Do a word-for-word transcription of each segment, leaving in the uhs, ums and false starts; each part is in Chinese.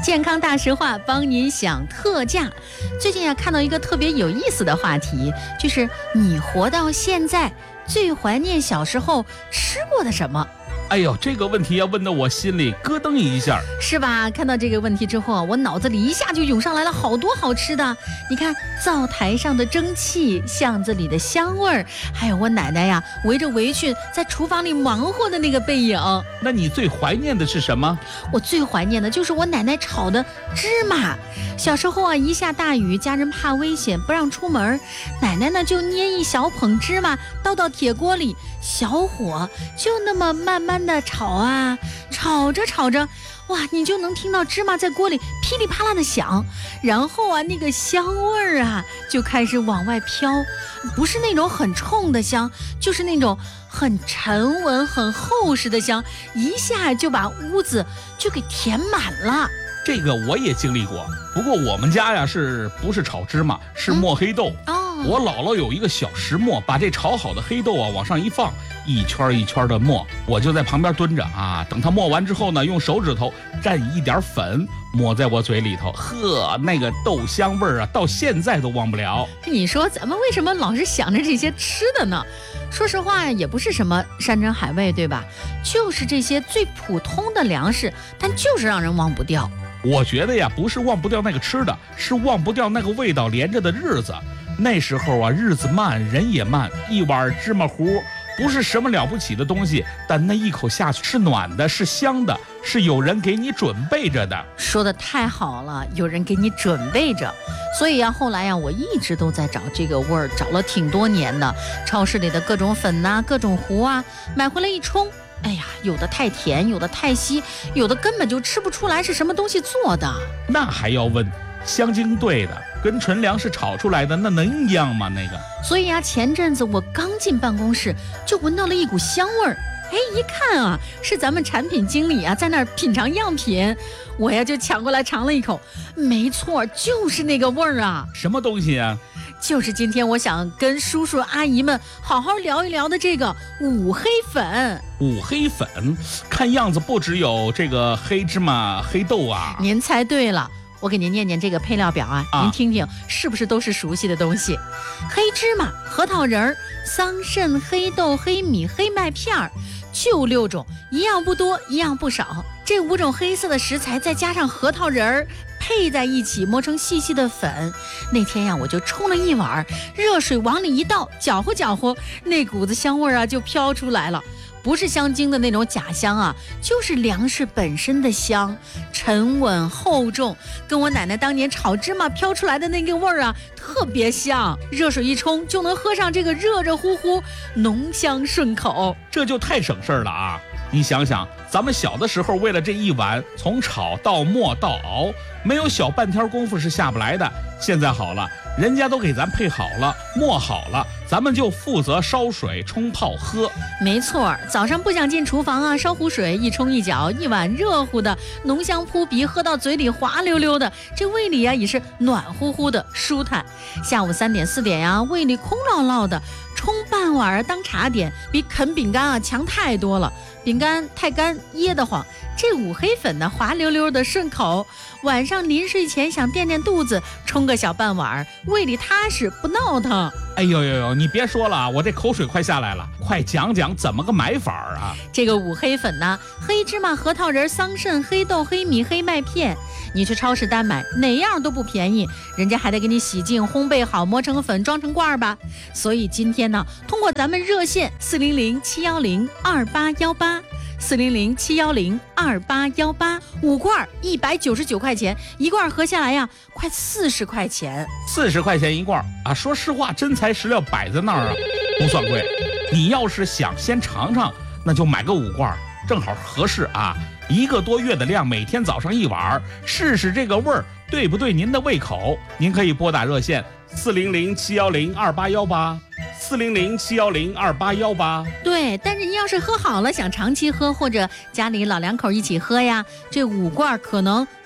健康大实话帮您想特价。最近啊，看到一个特别有意思的话题，就是你活到现在最怀念小时候吃过的什么？ 哎呦，这个问题要问得我心里咯噔一下， 是吧？看到这个问题之后，我脑子里一下就涌上来了好多好吃的。你看，灶台上的蒸汽，巷子里的香味儿，还有我奶奶呀围着围裙在厨房里忙活的那个背影。 那你最怀念的是什么？ 我最怀念的就是我奶奶炒的芝麻。小时候啊，一下大雨，家人怕危险不让出门，奶奶呢就捏一小捧芝麻倒到铁锅里，小火就那么慢慢的炒啊，炒着炒着，哇，你就能听到芝麻在锅里噼里啪啦的响，然后啊，那个香味儿啊就开始往外飘，不是那种很冲的香，就是那种很沉稳很厚实的香，一下就把屋子就给填满了。 这个我也经历过，不过我们家呀是不是炒芝麻，是磨黑豆、嗯哦、我姥姥有一个小石磨，把这炒好的黑豆啊往上一放，一圈一圈的磨，我就在旁边蹲着啊，等它磨完之后呢，用手指头蘸一点粉抹在我嘴里头，呵，那个豆香味儿啊，到现在都忘不了。 你说咱们为什么老是想着这些吃的呢？说实话呀，也不是什么山珍海味，对吧？就是这些最普通的粮食，但就是让人忘不掉。 我觉得呀，不是忘不掉那个吃的，是忘不掉那个味道连着的日子。那时候啊，日子慢，人也慢，一碗芝麻糊不是什么了不起的东西，但那一口下去是暖的，是香的，是有人给你准备着的。 说的太好了，有人给你准备着。所以呀、啊，后来呀、啊，我一直都在找这个味儿，找了挺多年的。超市里的各种粉呐、啊，各种糊啊，买回来一冲，哎呀，有的太甜，有的太稀，有的根本就吃不出来是什么东西做的。 那还要问，香精兑的跟纯粮食炒出来的那能一样吗？那个。 所以啊，前阵子我刚进办公室就闻到了一股香味儿，哎，一看啊，是咱们产品经理啊在那儿品尝样品，我呀就抢过来尝了一口，没错，就是那个味儿啊。 什么东西啊？ 就是今天我想跟叔叔阿姨们好好聊一聊的这个五黑粉。 五黑粉，看样子不只有这个黑芝麻、黑豆啊。 您猜对了，我给您念念这个配料表啊， 啊您听听是不是都是熟悉的东西？黑芝麻、核桃仁儿、桑葚、黑豆、黑米、黑麦片儿，就六种，一样不多，一样不少。这五种黑色的食材再加上核桃仁儿配在一起，磨成细细的粉。那天呀，我就冲了一碗热水，往里一倒，搅和搅和，那股子香味啊就飘出来了。不是香精的那种假香啊，就是粮食本身的香，沉稳厚重，跟我奶奶当年炒芝麻飘出来的那个味儿啊特别像。热水一冲就能喝上这个热热乎乎，浓香顺口， 这就太省事儿了啊！你想想，咱们小的时候为了这一碗，从炒到磨到熬，没有小半天功夫是下不来的。现在好了，人家都给咱配好了，磨好了，咱们就负责烧水冲泡喝。 没错，早上不想进厨房啊，烧壶水一冲一搅，一碗热乎的，浓香扑鼻，喝到嘴里滑溜溜的，这胃里啊也是暖乎乎的，舒坦。下午三点四点呀、啊，胃里空落落的，冲半碗当茶点，比啃饼干啊强太多了。饼干太干噎得慌，这五黑粉呢滑溜溜的顺口。晚上临睡前想垫垫肚子，冲个小半碗，胃里踏实不闹腾。 哎呦呦呦，你别说了，我这口水快下来了，快讲讲怎么个买法啊？ 这个五黑粉呢，黑芝麻、核桃仁、桑葚、黑豆、黑米、黑麦片，你去超市单买哪样都不便宜，人家还得给你洗净、烘焙好，磨成粉，装成罐吧。所以今天呢，通过咱们热线四零零七幺零二八幺八。四零零七幺零二八幺八，五罐一百九十九块钱一罐，合下来呀，快四十块钱。 四十块钱一罐啊！说实话，真材实料摆在那儿啊，不算贵。你要是想先尝尝，那就买个五罐，正好合适啊。一个多月的量，每天早上一碗，试试这个味儿对不对您的胃口。您可以拨打热线四零零七幺零二八幺八。四零零七幺零二八幺八， 对，但是您要是喝好了，想长期喝或者家里老两口一起喝呀，这五罐可能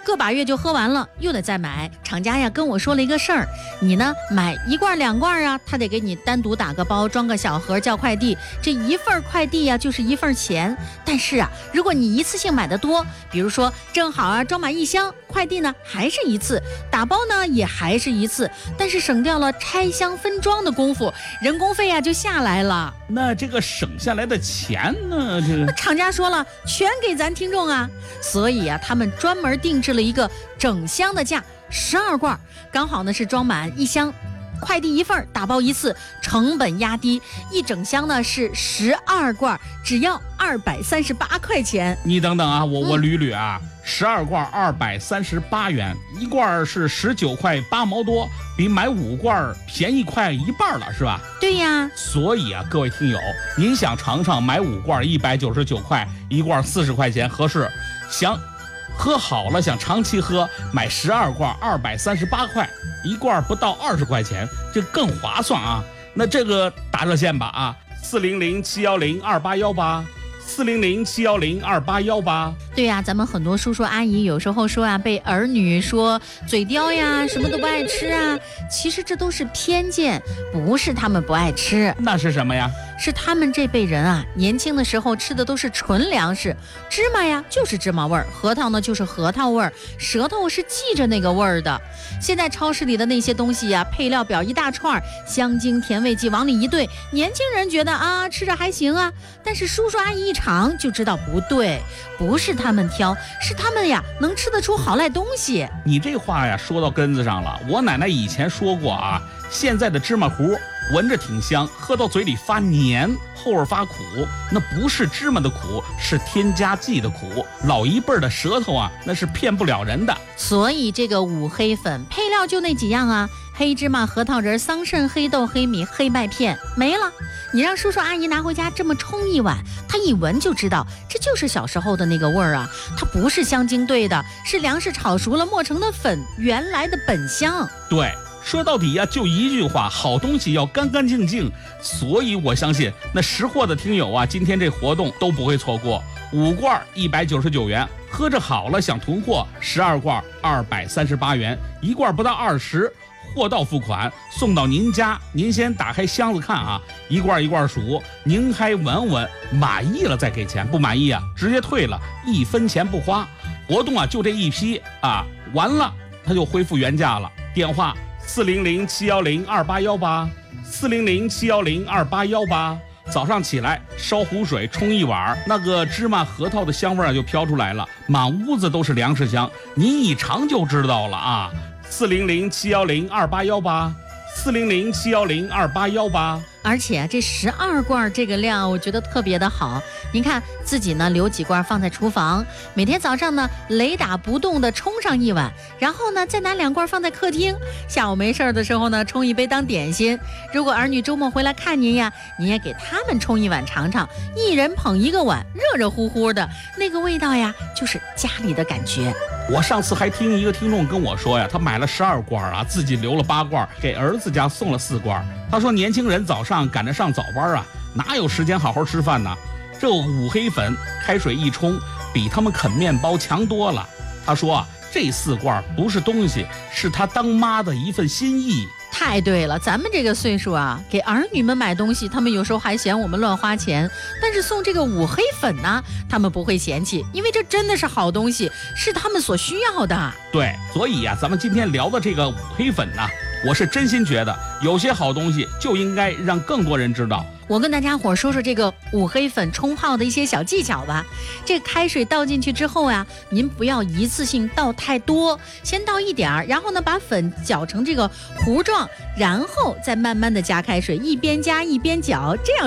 个把月就喝完了，又得再买。厂家呀跟我说了一个事儿，你呢买一罐两罐啊，他得给你单独打个包，装个小盒叫快递，这一份快递呀就是一份钱。但是啊，如果你一次性买的多，比如说正好啊装满一箱，快递呢还是一次，打包呢也还是一次，但是省掉了拆箱分装的功夫，人工费呀就下来了。 那这个省下来的钱呢？这那厂家说了，全给咱听众啊，所以啊，他们专门定制了一个整箱的价，十二罐，刚好呢是装满一箱。快递一份，打包一次，成本压低，一整箱呢是十二罐，只要二百三十八块钱。 你等等啊，我我嗯捋捋啊，十二罐二百三十八元，一罐是十九块八毛多，比买五罐便宜快一半了，是吧？ 对呀， 所以啊，各位听友，您想尝尝买五罐一百九十九块，一罐四十块钱合适？想喝好了，想长期喝，买十二罐二百三十八块，一罐不到二十块钱，这更划算啊！那这个打热线吧啊，四零零七幺零二八幺八，四零零七幺零二八幺八。 对呀，咱们很多叔叔阿姨有时候说啊，被儿女说嘴刁呀，什么都不爱吃啊，其实这都是偏见，不是他们不爱吃， 那是什么呀？ 是他们这辈人啊，年轻的时候吃的都是纯粮食，芝麻呀就是芝麻味儿，核桃呢就是核桃味儿，舌头是记着那个味儿的。现在超市里的那些东西呀，配料表一大串，香精甜味剂往里一兑，年轻人觉得啊吃着还行啊，但是叔叔阿姨一尝就知道不对，不是他们挑，是他们呀能吃得出好赖东西。 你这话呀说到根子上了。我奶奶以前说过啊，现在的芝麻糊闻着挺香，喝到嘴里发黏，后味发苦，那不是芝麻的苦，是添加剂的苦。老一辈儿的舌头啊，那是骗不了人的。 所以这个五黑粉配料就那几样啊，黑芝麻、核桃仁、桑葚、黑豆、黑米、黑麦片没了。你让叔叔阿姨拿回家这么冲一碗，他一闻就知道这就是小时候的那个味儿啊，它不是香精兑的，是粮食炒熟了磨成的粉，原来的本香。 对，说到底呀、就一句话，好东西要干干净净。所以我相信那识货的听友啊，今天这活动都不会错过。五罐一百九十九元，喝着好了想囤货，十二罐二百三十八元，一罐不到二十。货到付款，送到您家，您先打开箱子看啊，一罐一罐数，您还闻闻，满意了再给钱，不满意啊直接退了，一分钱不花。活动啊就这一批啊，完了它就恢复原价了。电话四零零七幺零二八幺八，四零零七幺零二八幺八。早上起来烧壶水冲一碗，那个芝麻核桃的香味儿就飘出来了，满屋子都是粮食香，您一尝就知道了啊。四零零七幺零二八幺八，四零零七幺零二八幺八。 而且啊，这十二罐这个量，我觉得特别的好。您看自己呢留几罐放在厨房，每天早上呢雷打不动的冲上一碗，然后呢再拿两罐放在客厅，下午没事的时候呢冲一杯当点心。如果儿女周末回来看您呀，您也给他们冲一碗尝尝，一人捧一个碗，热热乎乎的，那个味道呀，就是家里的感觉。 我上次还听一个听众跟我说呀，他买了十二罐啊，自己留了八罐，给儿子家送了四罐。他说年轻人早上赶着上早班啊，哪有时间好好吃饭呢？这五黑粉开水一冲，比他们啃面包强多了。他说啊，这四罐不是东西，是他当妈的一份心意。 太对了，咱们这个岁数啊，给儿女们买东西，他们有时候还嫌我们乱花钱，但是送这个五黑粉呢，他们不会嫌弃，因为这真的是好东西，是他们所需要的。 对，所以呀、啊，咱们今天聊的这个五黑粉呢、啊，我是真心觉得有些好东西就应该让更多人知道。 我跟大家伙说说这个五黑粉冲泡的一些小技巧吧。这开水倒进去之后呀、啊，您不要一次性倒太多，先倒一点儿，然后呢把粉搅成这个糊状，然后再慢慢的加开水，一边加一边搅，这样